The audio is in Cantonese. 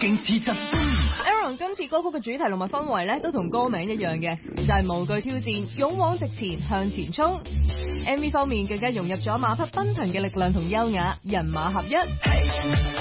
勁刺激。 Aaron 今次歌曲嘅主題同埋氛圍咧，都同歌名一樣嘅，就係無懼挑戰，勇往直前，向前衝。MV 方面更加融入咗馬匹奔騰嘅力量同優雅，人馬合一。